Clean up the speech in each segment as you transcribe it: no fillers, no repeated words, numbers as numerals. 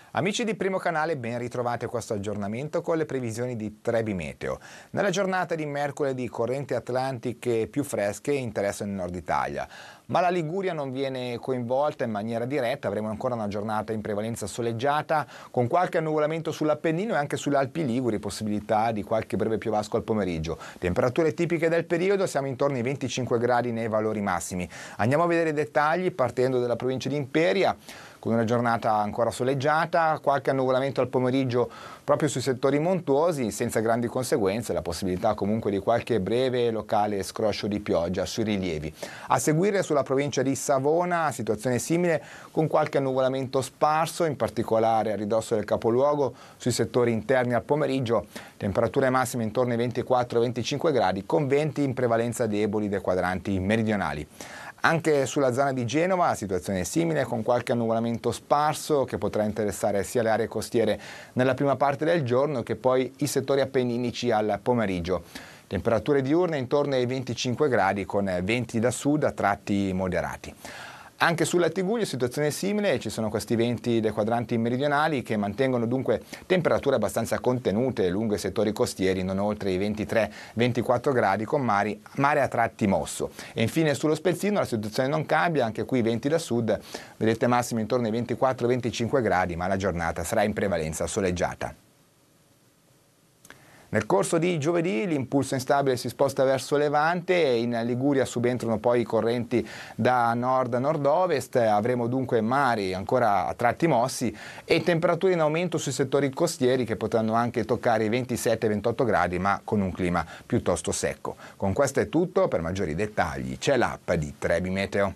Amici di Primo Canale, ben ritrovati a questo aggiornamento con le previsioni di Trebi Meteo. Nella giornata di mercoledì correnti atlantiche più fresche interessano il nord Italia, ma la Liguria non viene coinvolta in maniera diretta. Avremo ancora una giornata in prevalenza soleggiata con qualche annuvolamento sull'Appennino e anche sulle Alpi Liguri, possibilità di qualche breve piovasco al pomeriggio. Temperature tipiche del periodo, siamo intorno ai 25 gradi nei valori massimi. Andiamo a vedere i dettagli partendo dalla provincia di Imperia, con una giornata ancora soleggiata, qualche annuvolamento al pomeriggio proprio sui settori montuosi, senza grandi conseguenze, la possibilità comunque di qualche breve e locale scroscio di pioggia sui rilievi. A seguire sulla provincia di Savona, situazione simile, con qualche annuvolamento sparso, in particolare a ridosso del capoluogo, sui settori interni al pomeriggio, temperature massime intorno ai 24-25 gradi, con venti in prevalenza deboli dei quadranti meridionali. Anche sulla zona di Genova la situazione è simile, con qualche annuvolamento sparso che potrà interessare sia le aree costiere nella prima parte del giorno che poi i settori appenninici al pomeriggio. Temperature diurne intorno ai 25 gradi con venti da sud a tratti moderati. Anche sulla Tiguglio situazione simile, ci sono questi venti dei quadranti meridionali che mantengono dunque temperature abbastanza contenute lungo i settori costieri, non oltre i 23-24 gradi con mare a tratti mosso. E infine sullo Spezzino la situazione non cambia, anche qui venti da sud, vedete massimo intorno ai 24-25 gradi, ma la giornata sarà in prevalenza soleggiata. Nel corso di giovedì l'impulso instabile si sposta verso levante e in Liguria subentrano poi i correnti da nord a nord-ovest, avremo dunque mari ancora a tratti mossi e temperature in aumento sui settori costieri che potranno anche toccare i 27-28 gradi ma con un clima piuttosto secco. Con questo è tutto, per maggiori dettagli c'è l'app di Trebi Meteo.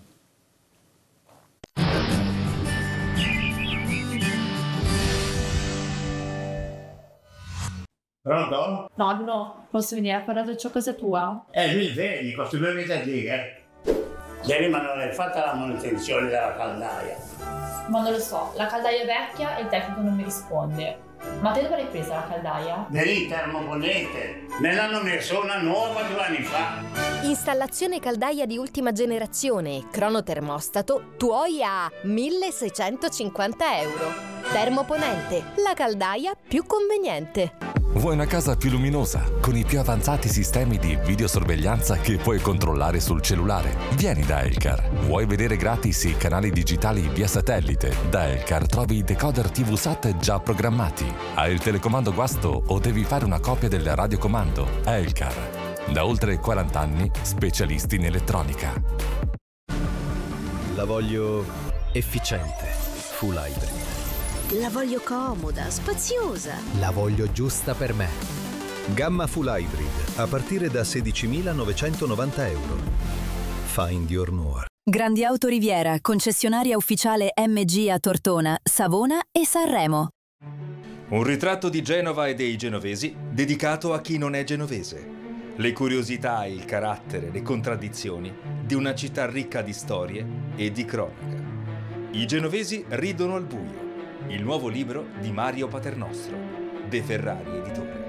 Pronto? Nonno, posso venire a parlare ciò casa tua? Mi vedi, questi due mesi a dire. Ieri ma non hai fatto la manutenzione della caldaia. Ma non lo so, la caldaia è vecchia e il tecnico non mi risponde. Ma te dove l'hai presa la caldaia? Nel termoponente. Me l'hanno messo una nuova 2 anni fa. Installazione caldaia di ultima generazione, cronotermostato, tuoi a 1.650 euro. Termoponente, la caldaia più conveniente. Vuoi una casa più luminosa, con i più avanzati sistemi di videosorveglianza che puoi controllare sul cellulare? Vieni da Elcar. Vuoi vedere gratis i canali digitali via satellite? Da Elcar trovi i decoder TV SAT già programmati. Hai il telecomando guasto o devi fare una copia del radiocomando? Elcar. Da oltre 40 anni, specialisti in elettronica. La voglio efficiente, full hybrid. La voglio comoda, spaziosa. La voglio giusta per me. Gamma full hybrid, a partire da 16.990 euro. Find your more. Grandi Auto Riviera, concessionaria ufficiale MG a Tortona, Savona e Sanremo. Un ritratto di Genova e dei genovesi dedicato a chi non è genovese. Le curiosità, il carattere, le contraddizioni di una città ricca di storie e di cronaca. I genovesi ridono al buio. Il nuovo libro di Mario Paternostro, De Ferrari editore.